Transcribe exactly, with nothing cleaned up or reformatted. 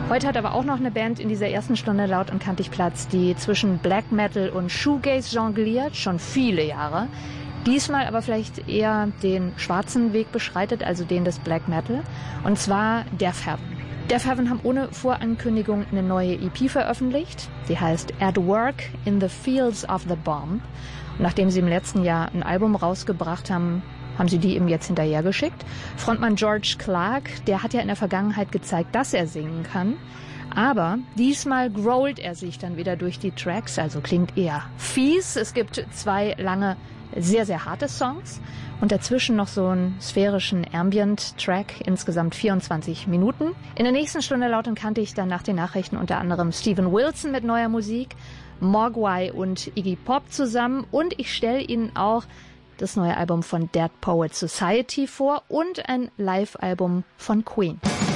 Heute hat aber auch noch eine Band in dieser ersten Stunde laut und kantig Platz, die zwischen Black Metal und Shoegaze jongliert, schon viele Jahre. Diesmal aber vielleicht eher den schwarzen Weg beschreitet, also den des Black Metal, und zwar Death Heaven. Death Heaven haben ohne Vorankündigung eine neue E P veröffentlicht. Die heißt At Work in the Fields of the Bomb. Und nachdem sie im letzten Jahr ein Album rausgebracht haben, haben sie die ihm jetzt hinterhergeschickt. Frontmann George Clark, der hat ja in der Vergangenheit gezeigt, dass er singen kann. Aber diesmal growlt er sich dann wieder durch die Tracks, also klingt eher fies. Es gibt zwei lange, sehr, sehr harte Songs und dazwischen noch so einen sphärischen Ambient-Track, insgesamt vierundzwanzig Minuten. In der nächsten Stunde laut und kantig dann nach den Nachrichten unter anderem Steven Wilson mit neuer Musik, Mogwai und Iggy Pop zusammen und ich stelle Ihnen auch das neue Album von Dead Poets Society vor und ein Live-Album von Queen.